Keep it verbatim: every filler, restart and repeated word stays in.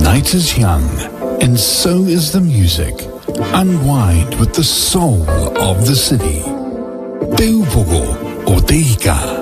night is young, and so is the music. Unwind with the soul of the city. Teupogo o Teika.